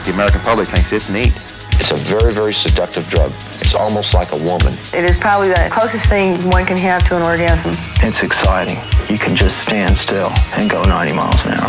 The American public thinks it's neat. It's a very, very seductive drug. It's almost like a woman. It is probably the closest thing one can have to an orgasm. It's exciting. You can just stand still and go 90 miles an hour.